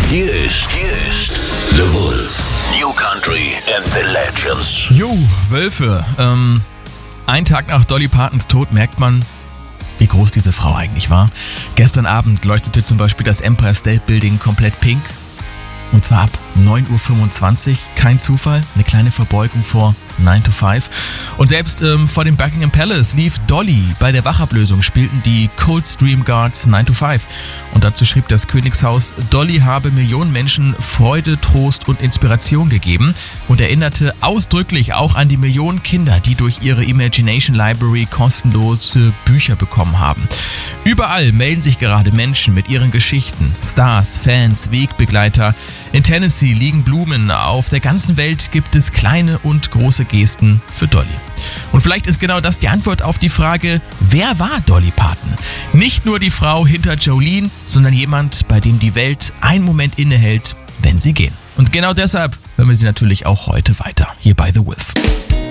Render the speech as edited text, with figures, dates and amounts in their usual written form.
Hier ist The Wolf. New Country and the Legends. Jo, Wölfe. Ein Tag nach Dolly Partons Tod merkt man, wie groß diese Frau eigentlich war. Gestern Abend leuchtete zum Beispiel das Empire State Building komplett pink. Und zwar ab 9:25 Uhr. Kein Zufall, eine kleine Verbeugung vor 9 to 5. Und selbst vor dem Buckingham Palace lief Dolly. Bei der Wachablösung spielten die Coldstream Guards 9 to 5. Und dazu schrieb das Königshaus, Dolly habe Millionen Menschen Freude, Trost und Inspiration gegeben und erinnerte ausdrücklich auch an die Millionen Kinder, die durch ihre Imagination Library kostenlose Bücher bekommen haben. Überall melden sich gerade Menschen mit ihren Geschichten, Stars, Fans, Wegbegleiter. In Tennessee liegen Blumen, auf der ganzen Welt gibt es kleine und große Gesten für Dolly. Und vielleicht ist genau das die Antwort auf die Frage, wer war Dolly Parton? Nicht nur die Frau hinter Jolene, sondern jemand, bei dem die Welt einen Moment innehält, wenn sie gehen. Und genau deshalb hören wir sie natürlich auch heute weiter, hier bei The Wolf.